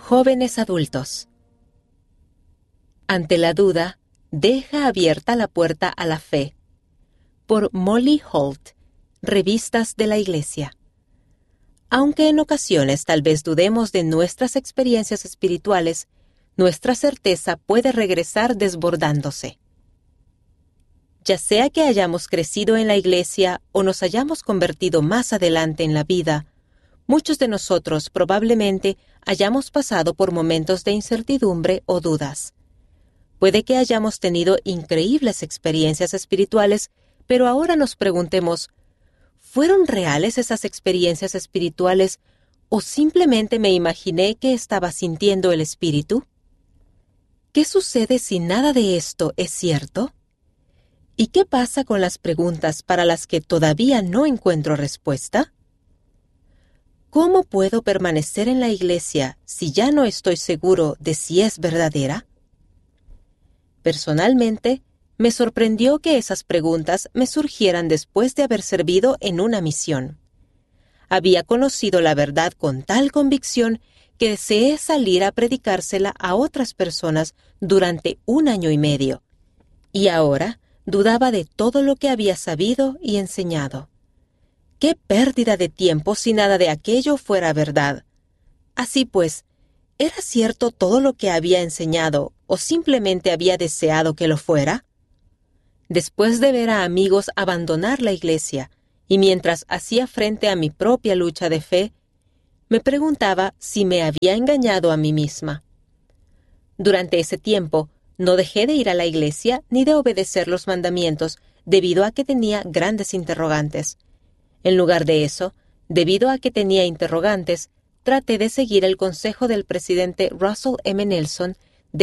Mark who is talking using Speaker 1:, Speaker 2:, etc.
Speaker 1: Jóvenes adultos. Ante la duda, deja abierta la puerta a la fe. Por Molly Holt, Revistas de la Iglesia. Aunque en ocasiones tal vez dudemos de nuestras experiencias espirituales, nuestra certeza puede regresar desbordándose. Ya sea que hayamos crecido en la Iglesia o nos hayamos convertido más adelante en la vida, muchos de nosotros probablemente hayamos pasado por momentos de incertidumbre o dudas. Puede que hayamos tenido increíbles experiencias espirituales, pero ahora nos preguntemos, ¿fueron reales esas experiencias espirituales o simplemente me imaginé que estaba sintiendo el Espíritu? ¿Qué sucede si nada de esto es cierto? ¿Y qué pasa con las preguntas para las que todavía no encuentro respuesta? ¿Cómo puedo permanecer en la Iglesia si ya no estoy seguro de si es verdadera? Personalmente, me sorprendió que esas preguntas me surgieran después de haber servido en una misión. Había conocido la verdad con tal convicción que deseé salir a predicársela a otras personas durante 1 año y medio, y ahora dudaba de todo lo que había sabido y enseñado. ¡Qué pérdida de tiempo si nada de aquello fuera verdad! Así pues, ¿era cierto todo lo que había enseñado o simplemente había deseado que lo fuera? Después de ver a amigos abandonar la Iglesia y mientras hacía frente a mi propia lucha de fe, me preguntaba si me había engañado a mí misma. Durante ese tiempo, no dejé de ir a la Iglesia ni de obedecer los mandamientos debido a que tenía grandes interrogantes. En lugar de eso, debido a que tenía interrogantes, traté de seguir el consejo del presidente Russell M. Nelson